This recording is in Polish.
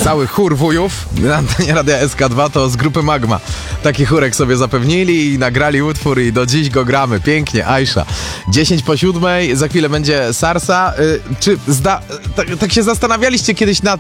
Cały chór wujów na antenie Radia SK2 to z grupy Magma. Taki chórek sobie zapewnili i nagrali utwór i do dziś go gramy. Pięknie, Aisha. 10 po 7, za chwilę będzie Sarsa. Czy tak się zastanawialiście kiedyś nad